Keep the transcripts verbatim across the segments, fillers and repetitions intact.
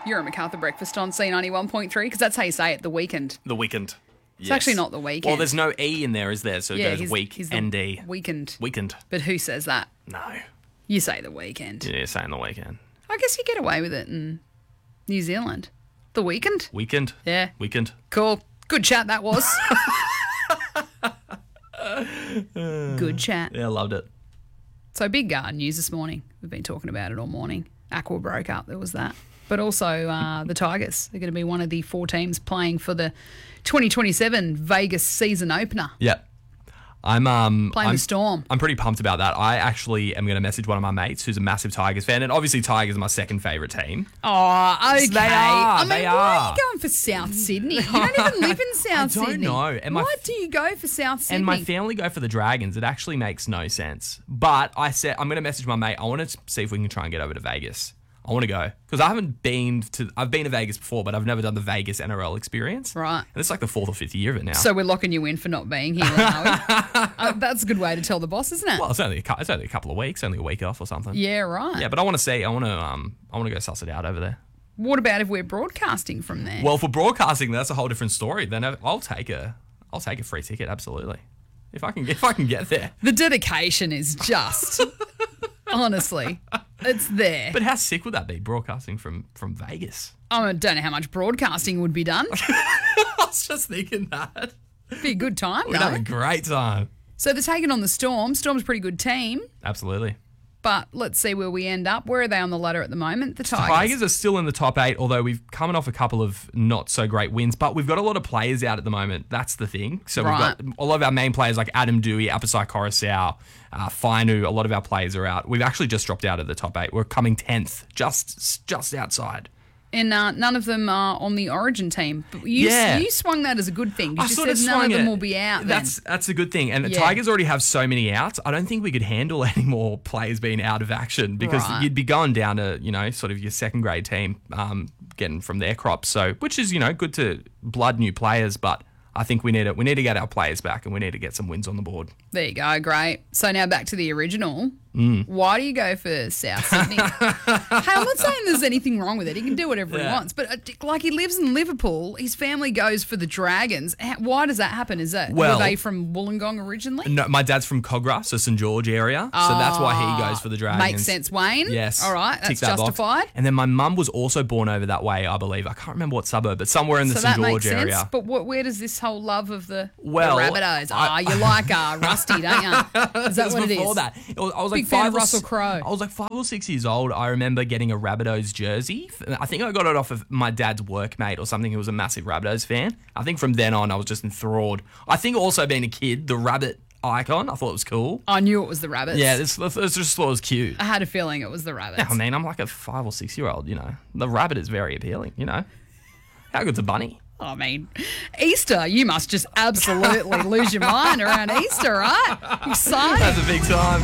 You're at MacArthur Breakfast on C ninety-one point three because that's how you say it, the weekend. The weekend. It's yes. actually not the weekend. Well, there's no E in there, is there? So it yeah, goes he's, week, he's the N D. Weekend. Weekend. But who says that? No. You say the weekend. Yeah, saying the weekend. I guess you get away with it in New Zealand. The weekend? Weekend. Yeah. Weekend. Cool. Good chat that was. Good chat. Yeah, I loved it. So big uh, news this morning. We've been talking about it all morning. Aqua broke up. There was that. But also uh, the Tigers are going to be one of the four teams playing for the twenty twenty-seven Vegas season opener. Yeah. I'm um Playing I'm, the Storm. I'm pretty pumped about that. I actually am going to message one of my mates who's a massive Tigers fan, and obviously Tigers are my second favourite team. Oh, okay. They are, I mean, they why are. are you going for South Sydney? You don't even live in South I don't Sydney. know. And my why f- do you go for South Sydney? And my family go for the Dragons. It actually makes no sense. But I said I'm going to message my mate. I want to see if we can try and get over to Vegas. I want to go because I haven't been to. I've been to Vegas before, but I've never done the Vegas N R L experience. Right. And it's like the fourth or fifth year of it now. So we're locking you in for not being here. uh, that's a good way to tell the boss, isn't it? well, it's only a, cou- it's only a couple of weeks, only a week off or something. Yeah, right. Yeah, but I want to see. I want to. Um, I want to go suss it out over there. What about if we're broadcasting from there? Well, for broadcasting, that's a whole different story. Then I'll take a. I'll take a free ticket. Absolutely. If I can. If I can get there. The dedication is just, honestly, it's there. But how sick would that be, broadcasting from from Vegas? I don't know how much broadcasting would be done. I was just thinking that. Be a good time, We'd though. have a great time. So they're taking on the Storm. Storm's a pretty good team, Absolutely. but let's see where we end up. Where are they on the ladder at the moment? The Tigers. Tigers are still in the top eight, although we've coming off a couple of not so great wins, but we've got a lot of players out at the moment. That's the thing. So Right. we've got a lot of our main players like Adam Dewey, Apasai Coruscant, uh, Fainu, a lot of our players are out. We've actually just dropped out of the top eight. We're coming tenth, just just outside. And uh, none of them are on the Origin team. But you, Yeah. you swung that as a good thing. You I just sort said of none of swung them it. will be out. Then. That's that's a good thing. And the Yeah. Tigers already have so many outs. I don't think we could handle any more players being out of action because Right. you'd be going down to, you know, sort of your second grade team um, getting from their crops. So, which is, you know, good to blood new players, but I think we need to, we need to get our players back and we need to get some wins on the board. There you go. Great. So now back to the original. Mm. Why do you go for South Sydney? Hey, I'm not saying there's anything wrong with it. He can do whatever he Yeah. wants. But uh, like he lives in Liverpool, his family goes for the Dragons. How- Why does that happen? Is that Well- were they from Wollongong originally? No, my dad's from Cogra, so Saint George area. So that's why he goes for the Dragons. Makes sense, Wayne. Yes. All right, Tick that's that box. justified. And then my mum was also born over that way, I believe. I can't remember what suburb, but somewhere in the So Saint that George makes sense. area. But what, where does this whole love of the, Well, the Rabbitohs? Ah, I- you like uh, Rusty, don't you? Is that It was what it is? before that. It was- I was like Big fan five of or Russell s- Crowe. I was like five or six years old. I remember getting a Rabbitohs jersey. I think I got it off of my dad's workmate or something who was a massive Rabbitohs fan. I think from then on I was just enthralled. I think also being a kid, the rabbit icon, I thought it was cool. I knew it was the Rabbits. Yeah, this, this just thought it was cute. I had a feeling it was the Rabbits. I mean, I'm like a five or six year old, you know. The rabbit is very appealing, you know. How good's a bunny? I mean, Easter, you must just absolutely lose your mind around Easter, right? Exciting. That's a big time.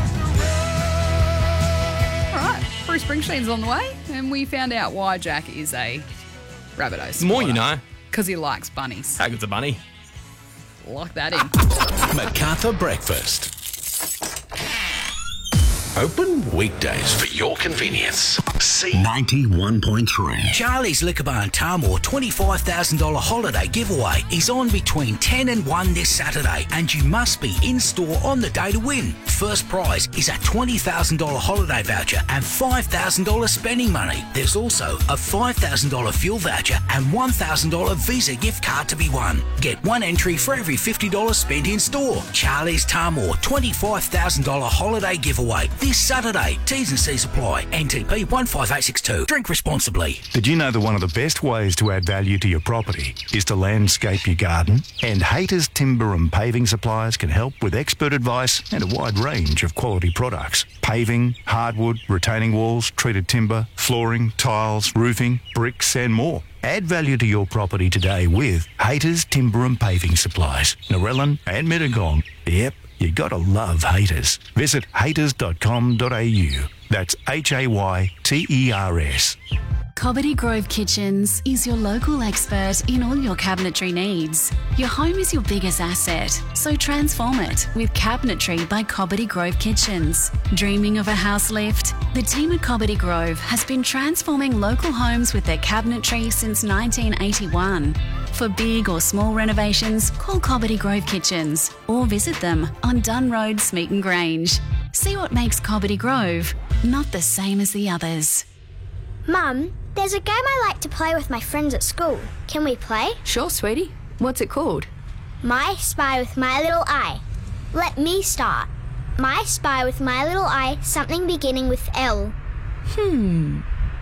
All right, Bruce Springsteen's on the way, and we found out why Jack is a Rabbitohs. The more you know. Because he likes bunnies. How good's a bunny? Lock that in. MacArthur Breakfast. Open weekdays for your convenience. C ninety-one point three. Charlie's Liquor Bar in Tamworth twenty-five thousand dollars holiday giveaway is on between ten and one this Saturday, and you must be in store on the day to win. First prize is a twenty thousand dollars holiday voucher and five thousand dollars spending money. There's also a five thousand dollars fuel voucher and one thousand dollars Visa gift card to be won. Get one entry for every fifty dollars spent in store. Charlie's Tamworth twenty-five thousand dollars holiday giveaway this Saturday. T's and C's apply. N T P one five eight six two. Drink responsibly. Did you know that one of the best ways to add value to your property is to landscape your garden? And Haters Timber and Paving Supplies can help with expert advice and a wide range of quality products. Paving, hardwood, retaining walls, treated timber, flooring, tiles, roofing, bricks and more. Add value to your property today with Haters Timber and Paving Supplies. Narellan and Mittagong. Yep, you gotta love Haters. Visit haters dot com dot a u. That's H A Y T E R S. Cobbitty Grove Kitchens is your local expert in all your cabinetry needs. Your home is your biggest asset, so transform it with Cabinetry by Cobbitty Grove Kitchens. Dreaming of a house lift? The team at Cobbitty Grove has been transforming local homes with their cabinetry since nineteen eighty-one. For big or small renovations, call Cobbitty Grove Kitchens or visit them on Dunn Road, Smeaton Grange. See what makes Cobbitty Grove not the same as the others. Mum, there's a game I like to play with my friends at school. Can we play? Sure, sweetie. What's it called? My Spy with My Little Eye. Let me start. My Spy with My Little Eye, something beginning with L. Hmm.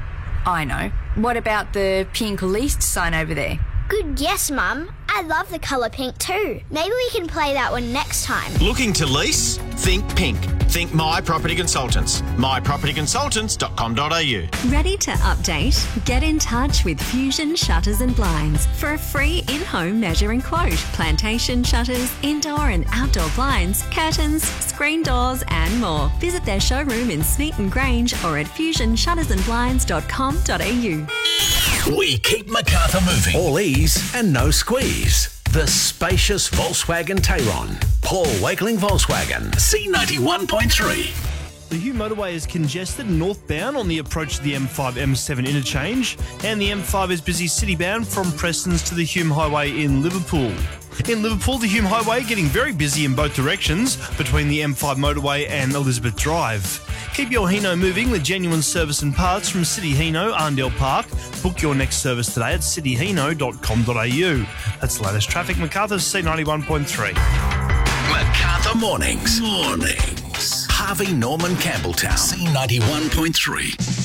I know. What about the pink least sign over there? Good guess, Mum. I love the colour pink too. Maybe we can play that one next time. Looking to lease? Think pink. Think My Property Consultants. my property consultants dot com dot a u. Ready to update? Get in touch with Fusion Shutters and Blinds for a free in-home measuring quote. Plantation shutters, indoor and outdoor blinds, curtains, screen doors and more. Visit their showroom in Smeaton Grange or at fusion shutters and blinds dot com dot a u. We keep Macarthur moving. All ease and no squeeze. The spacious Volkswagen Tayron. Paul Wakeling Volkswagen. C ninety-one point three. The Hume motorway is congested northbound on the approach to the M five M seven interchange, and the M five is busy citybound from Prestons to the Hume Highway in Liverpool. In Liverpool, the Hume Highway getting very busy in both directions between the M five motorway and Elizabeth Drive. Keep your Hino moving with genuine service and parts from City Hino, Arndale Park. Book your next service today at city hino dot com dot a u. That's the latest traffic. Macarthur, C ninety-one point three. Macarthur Mornings. Mornings. Harvey Norman Campbelltown. C ninety-one point three.